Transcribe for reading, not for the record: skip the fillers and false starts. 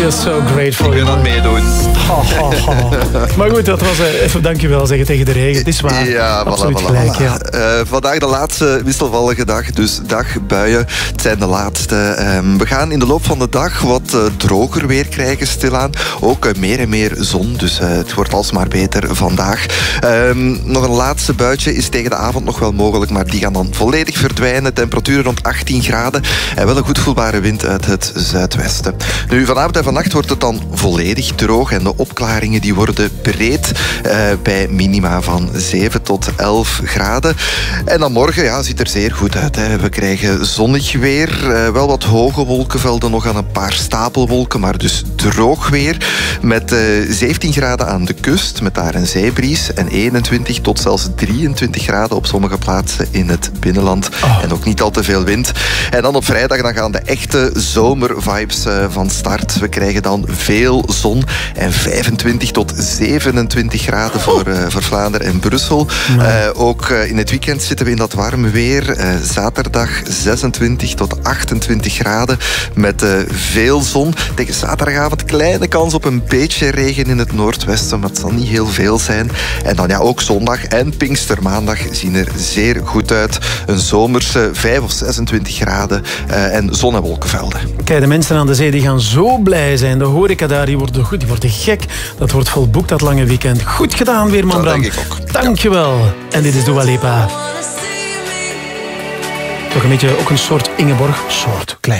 You're so grateful. Ik wil dat meedoen. Maar goed, dat was even dankjewel zeggen tegen de regen. Het is waar. Ja, absoluut voilà. gelijk. Ja. Vandaag de laatste wisselvallige dag, dus dagbuien. Het zijn de laatste. We gaan in de loop van de dag wat droger weer krijgen stilaan. Ook meer en meer zon, dus het wordt alsmaar beter vandaag. Nog een laatste buitje is tegen de avond nog wel mogelijk, maar die gaan dan volledig verdwijnen. Temperaturen rond 18 graden en wel een goed voelbare wind uit het zuidwesten. Nu, vanavond en vannacht wordt het dan volledig droog en de opklaringen die worden breed bij minima van 7 tot 11 graden. En dan morgen ziet er zeer goed uit. Hè. We krijgen zonnig weer, wel wat hoge wolkenvelden nog aan een paar stapelwolken, maar dus droog weer. Met 17 graden aan de kust, met daar een zeebries en 21 tot zelfs 23 graden op sommige plaatsen in het binnenland. En ook niet al te veel wind. En dan op vrijdag dan gaan de echte zomervibes van start. We krijgen dan veel zon en 25 tot 27 graden voor Vlaanderen en Brussel. Ook in het weekend zitten we in dat warme weer. Zaterdag 26 tot 28 graden met veel zon. Tegen zaterdagavond kleine kans op een beetje regen in het noordwesten, maar het zal niet heel veel zijn. En dan ook zondag en Pinkstermaandag zien er zeer goed uit. Een zomerse 5 of 26 graden en zon- en wolkenvelden. Kijk, de mensen aan de zee die gaan zo blij zijn. De horeca daar, die worden gek. Dat wordt volboekt, dat lange weekend. Goed gedaan weer, man Bram. Dat denk ik ook. Dankjewel. En dit is Dua Lipa. Toch een beetje ook een soort Ingeborg. Soort, klein.